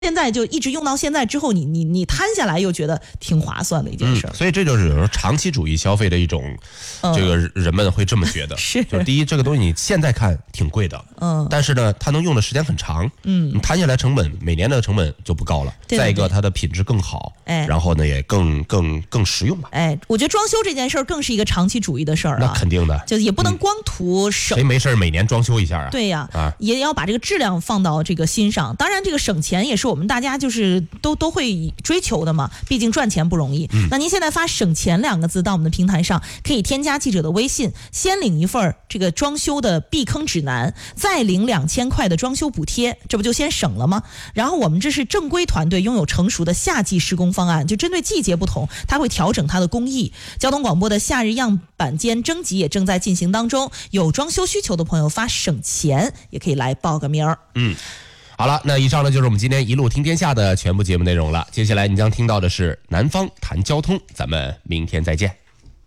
现在就一直用到现在之后，你摊下来又觉得挺划算的一件事。 所以这就是有时候长期主义消费的一种，这个人们会这么觉得。 是， 就是第一，这个东西你现在看挺贵的，但是呢，它能用的时间很长，你摊下来成本每年的成本就不高了。 对对对， 再一个，它的品质更好，然后呢也更实用吧。 我觉得装修这件事儿更是一个长期主义的事儿啊。 那肯定的， 就也不能光图省。 谁没事每年装修一下啊？ 对呀，也要把这个质量放到这个心上。当然，这个省钱也是我们大家就是都会追求的嘛，毕竟赚钱不容易。那您现在发省钱2个字到我们的平台上，可以添加记者的微信，先领一份这个装修的避坑指南，再领2000块的装修补贴，这不就先省了吗？然后我们这是正规团队拥有成熟的夏季施工方案，就针对季节不同，它会调整它的工艺。交通广播的夏日样板间征集也正在进行当中，有装修需求的朋友发省钱也可以来报个名儿。 好了，那以上呢就是我们今天一路听天下的全部节目内容了。接下来你将听到的是南方谈交通，咱们明天再见。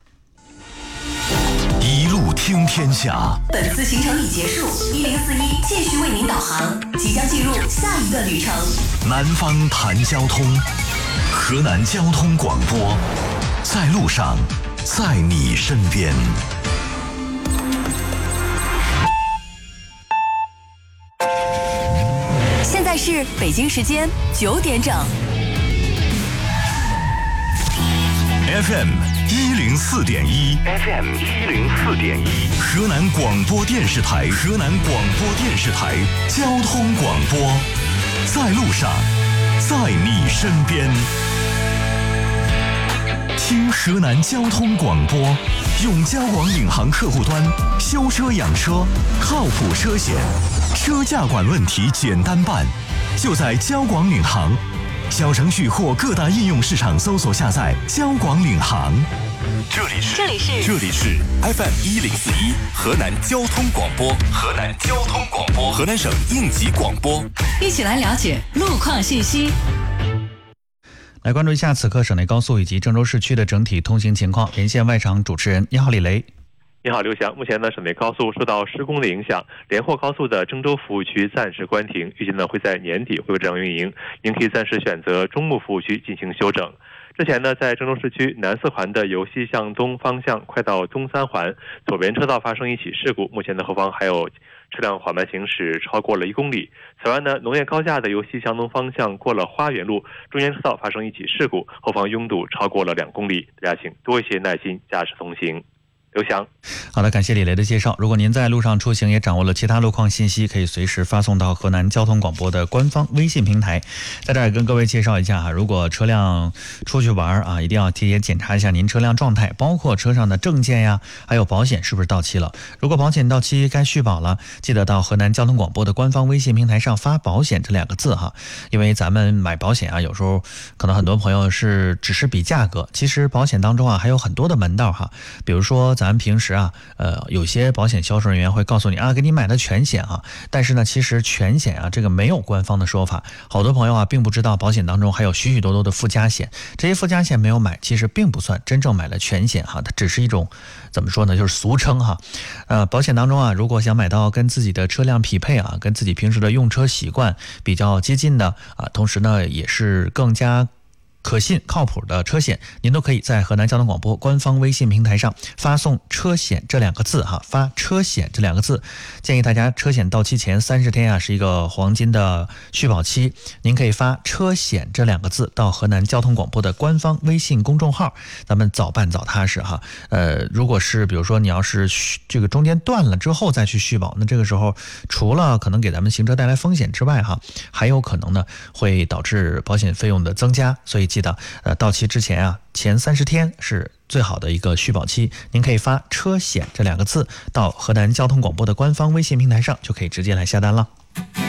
一路听天下， 本次行程已结束，1041继续为您导航，即将进入下一段旅程。 南方谈交通，河南交通广播，在路上，在你身边。 现在是北京时间9点整。 FM 104.1 ，FM 104.1，河南广播电视台，河南广播电视台交通广播，在路上，在你身边。听河南交通广播，用交广领航客户端修车养车，靠谱车险，车价管问题简单办，就在交广领航。小程序或各大应用市场搜索下载交广领航。 这里是 FM 104.1河南交通广播，河南交通广播，河南省应急广播。 一起来了解路况信息。 来关注一下此刻省内高速以及郑州市区的整体通行情况。连线外场主持人，你好，李雷。 你好，刘翔。目前呢，省内高速受到施工的影响，连霍高速的郑州服务区暂时关停，预计呢会在年底恢复正常运营。您可以暂时选择中牟服务区进行休整。之前呢，在郑州市区南4环的由西向东方向快到东3环，左边车道发生一起事故，目前的后方还有车辆缓慢行驶超过了1公里。此外呢，农业高架的由西向东方向过了花园路，中间车道发生一起事故，后方拥堵超过了2公里，大家请多一些耐心驾驶通行。刘翔。 好的，感谢李雷的介绍。如果您在路上出行也掌握了其他路况信息，可以随时发送到河南交通广播的官方微信平台。在这儿跟各位介绍一下如果车辆出去玩一定要提前检查一下您车辆状态，包括车上的证件呀，还有保险是不是到期了。如果保险到期该续保了，记得到河南交通广播的官方微信平台上发保险这2个字因为咱们买保险有时候可能很多朋友只是比价格，其实保险当中还有很多的门道比如说咱平时有些保险销售人员会告诉你给你买的全险但是呢，其实全险这个没有官方的说法，好多朋友并不知道保险当中还有许许多多的附加险，这些附加险没有买，其实并不算真正买了全险它只是一种怎么说呢，就是俗称保险当中如果想买到跟自己的车辆匹配跟自己平时的用车习惯比较接近的同时呢也是更加可信靠谱的车险，您都可以在河南交通广播官方微信平台上发送车险这2个字发车险这2个字。建议大家车险到期前30天是一个黄金的续保期，您可以发车险这2个字到河南交通广播的官方微信公众号，咱们早办早踏实如果是比如说你要是这个中间断了之后再去续保，那这个时候除了可能给咱们行车带来风险之外还有可能呢会导致保险费用的增加，所以记得到期之前前30天是最好的一个续保期，您可以发车险这2个字到河南交通广播的官方微信平台上，就可以直接来下单了。